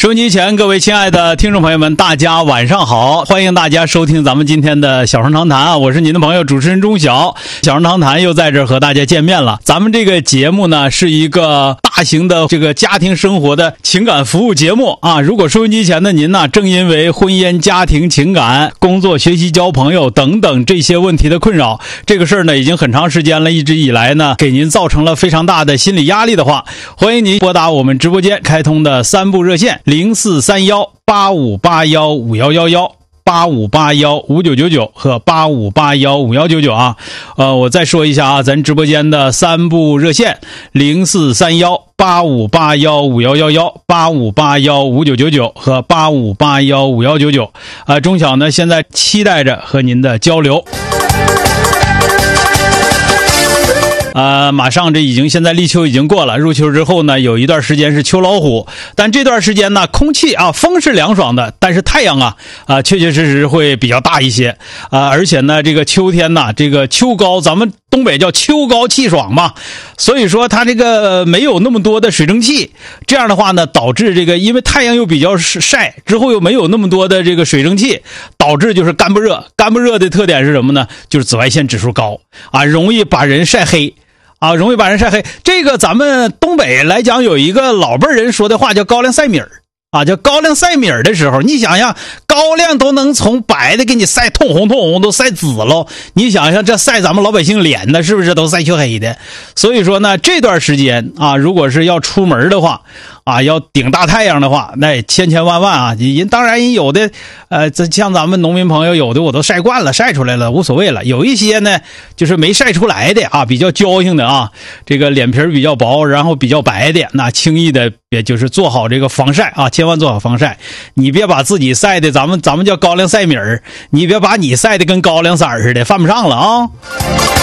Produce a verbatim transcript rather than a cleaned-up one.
收音机前各位亲爱的听众朋友们，大家晚上好，欢迎大家收听咱们今天的小声长谈啊，我是您的朋友主持人钟晓。小声长谈又在这儿和大家见面了。咱们这个节目呢是一个大型的这个家庭生活的情感服务节目啊。如果收音机前的您呢，正因为婚姻、家庭、情感、工作、学习、交朋友等等这些问题的困扰，这个事儿呢已经很长时间了，一直以来呢给您造成了非常大的心理压力的话，欢迎您拨打我们直播间开通的三部热线零四三幺八五八幺五幺幺幺。八五八幺五九九九和八五八幺五幺九九啊，呃，我再说一下啊，咱直播间的三部热线零四三幺八五八幺五幺幺幺、八五八幺五九九九和八五八幺五幺九九。啊，钟晓呢现在期待着和您的交流。呃，马上这已经现在立秋已经过了，入秋之后呢，有一段时间是秋老虎，但这段时间呢，空气啊，风是凉爽的，但是太阳啊，啊、呃，确确实实会比较大一些啊、呃，而且呢，这个秋天呢，这个秋高，咱们东北叫秋高气爽嘛，所以说它这个没有那么多的水蒸气，这样的话呢，导致这个因为太阳又比较晒，之后又没有那么多的这个水蒸气，导致就是干不热，干不热的特点是什么呢？就是紫外线指数高啊，容易把人晒黑。啊，容易把人晒黑。这个咱们东北来讲，有一个老辈人说的话叫高粱晒米儿啊，叫高粱晒米儿的时候，你想想，高粱都能从白的给你晒通红通红，都晒紫了。你想想这晒咱们老百姓脸呢，是不是都晒黢黑的？所以说呢，这段时间啊，如果是要出门的话，啊，要顶大太阳的话，那千千万万啊！人当然人有的，呃，这像咱们农民朋友，有的我都晒惯了，晒出来了，无所谓了。有一些呢，就是没晒出来的啊，比较娇性的啊，这个脸皮比较薄，然后比较白的，那轻易的别就是做好这个防晒啊，千万做好防晒。你别把自己晒的，咱们咱们叫高粱晒米儿，你别把你晒的跟高粱色似的，犯不上了啊。